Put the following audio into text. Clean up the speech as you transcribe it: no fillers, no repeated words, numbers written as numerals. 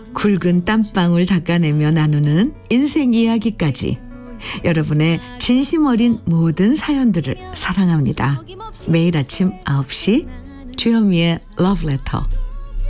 굵은 땀방울 닦아내며 나누는 인생 이야기까지 여러분의 진심 어린 모든 사연들을 사랑합니다. 매일 아침 9시 주현미의 러브레터.